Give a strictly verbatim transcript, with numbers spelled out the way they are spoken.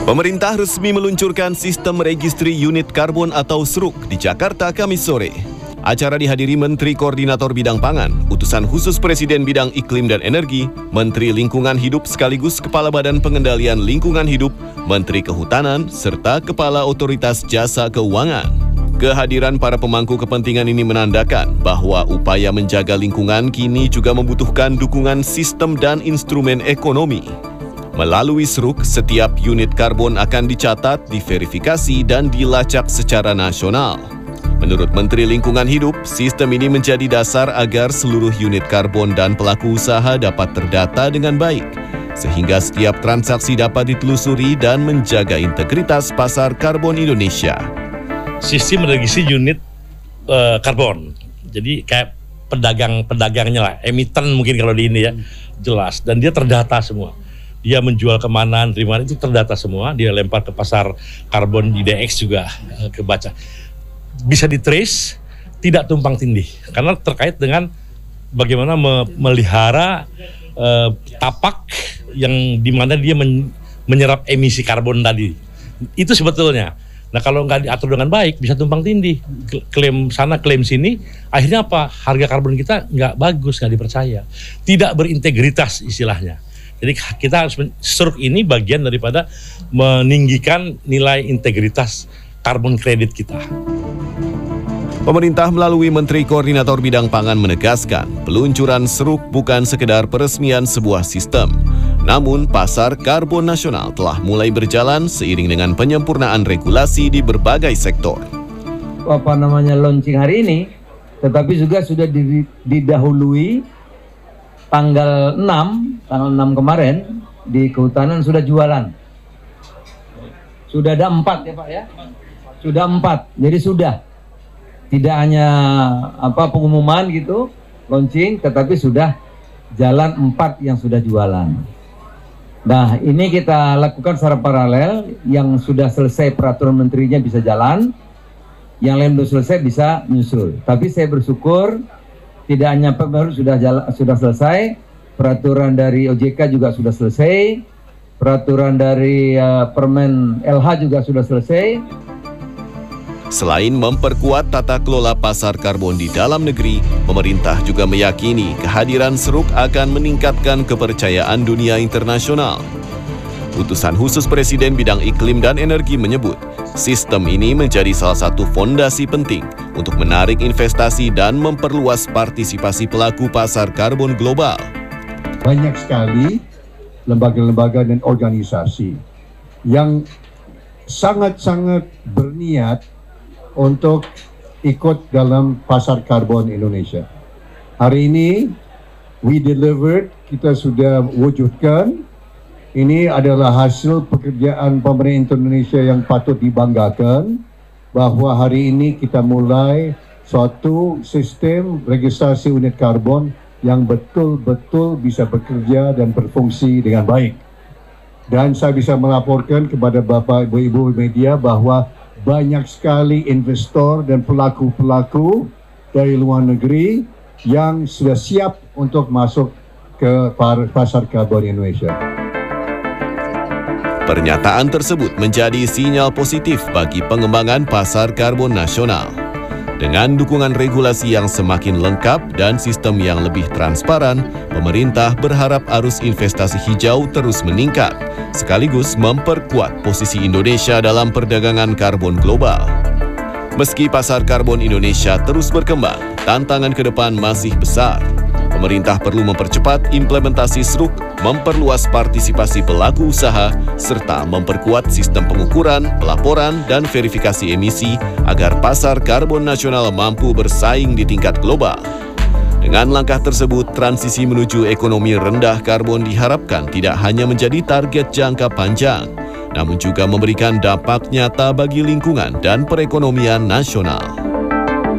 Pemerintah resmi meluncurkan sistem registri unit karbon atau S R U K di Jakarta Kamis sore. Acara dihadiri Menteri Koordinator Bidang Pangan, Utusan Khusus Presiden Bidang Iklim dan Energi, Menteri Lingkungan Hidup sekaligus Kepala Badan Pengendalian Lingkungan Hidup, Menteri Kehutanan, serta Kepala Otoritas Jasa Keuangan. Kehadiran para pemangku kepentingan ini menandakan bahwa upaya menjaga lingkungan kini juga membutuhkan dukungan sistem dan instrumen ekonomi. Melalui S R U K, setiap unit karbon akan dicatat, diverifikasi, dan dilacak secara nasional. Menurut Menteri Lingkungan Hidup, sistem ini menjadi dasar agar seluruh unit karbon dan pelaku usaha dapat terdata dengan baik, sehingga setiap transaksi dapat ditelusuri dan menjaga integritas pasar karbon Indonesia. Sistem registrasi unit uh, karbon, jadi kayak pedagang-pedagangnya lah, emiten mungkin kalau di ini ya, jelas, dan dia terdata semua. Dia menjual kemana, terima itu terdata semua, dia lempar ke pasar karbon di D X juga uh, kebaca. Bisa di-trace, tidak tumpang tindih, karena terkait dengan bagaimana me- melihara uh, tapak yang dimana dia men- menyerap emisi karbon tadi. Itu sebetulnya. Nah kalau nggak diatur dengan baik, bisa tumpang tindih, klaim sana, klaim sini, akhirnya apa? Harga karbon kita nggak bagus, nggak dipercaya, tidak berintegritas istilahnya. Jadi kita harus, S R U K ini bagian daripada meninggikan nilai integritas karbon kredit kita. Pemerintah melalui Menteri Koordinator Bidang Pangan menegaskan, peluncuran S R U K bukan sekedar peresmian sebuah sistem, namun pasar karbon nasional telah mulai berjalan seiring dengan penyempurnaan regulasi di berbagai sektor. Apa namanya launching hari ini, tetapi juga sudah didahului tanggal enam, tanggal enam kemarin di Kehutanan sudah jualan. Sudah ada empat ya Pak ya? Sudah empat, jadi sudah. Tidak hanya apa pengumuman gitu, launching, tetapi sudah jalan empat yang sudah jualan. Nah ini kita lakukan secara paralel, yang sudah selesai peraturan menterinya bisa jalan, yang lain belum selesai bisa nyusul. Tapi saya bersyukur tidak hanya baru sudah jalan, sudah selesai, peraturan dari O J K juga sudah selesai, peraturan dari uh, Permen L H juga sudah selesai. Selain memperkuat tata kelola pasar karbon di dalam negeri, pemerintah juga meyakini kehadiran S R U K akan meningkatkan kepercayaan dunia internasional. Utusan Khusus Presiden Bidang Iklim dan Energi menyebut, sistem ini menjadi salah satu fondasi penting untuk menarik investasi dan memperluas partisipasi pelaku pasar karbon global. Banyak sekali lembaga-lembaga dan organisasi yang sangat-sangat berniat untuk ikut dalam pasar karbon Indonesia. Hari ini, we delivered, kita sudah wujudkan. Ini adalah hasil pekerjaan pemerintah Indonesia yang patut dibanggakan, bahwa hari ini kita mulai suatu sistem registrasi unit karbon yang betul-betul bisa bekerja dan berfungsi dengan baik. Dan saya bisa melaporkan kepada Bapak, Ibu-Ibu media bahwa banyak sekali investor dan pelaku-pelaku dari luar negeri yang sudah siap untuk masuk ke pasar karbon Indonesia. Pernyataan tersebut menjadi sinyal positif bagi pengembangan pasar karbon nasional. Dengan dukungan regulasi yang semakin lengkap dan sistem yang lebih transparan, pemerintah berharap arus investasi hijau terus meningkat, sekaligus memperkuat posisi Indonesia dalam perdagangan karbon global. Meski pasar karbon Indonesia terus berkembang, tantangan ke depan masih besar. Pemerintah perlu mempercepat implementasi S R U K, memperluas partisipasi pelaku usaha, serta memperkuat sistem pengukuran, pelaporan, dan verifikasi emisi agar pasar karbon nasional mampu bersaing di tingkat global. Dengan langkah tersebut, transisi menuju ekonomi rendah karbon diharapkan tidak hanya menjadi target jangka panjang, namun juga memberikan dampak nyata bagi lingkungan dan perekonomian nasional.